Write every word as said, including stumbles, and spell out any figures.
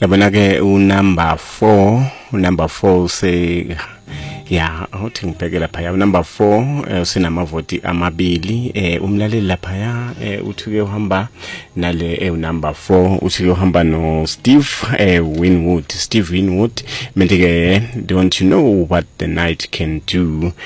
Yabona ke unumber four, unumber four se ya uthi ngibheke lapha ya number four sinamavoti amabili eh umlaleli lapha ya uthi ke uhamba nale eh number four uthi uhamba no Steve eh Winwood Steve Winwood manje ke don't you know what the night can do.